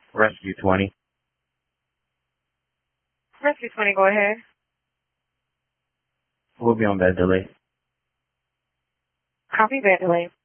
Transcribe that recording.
Rescue 20. Rescue 20, go ahead. We'll be on bed delay. Copy bed delay.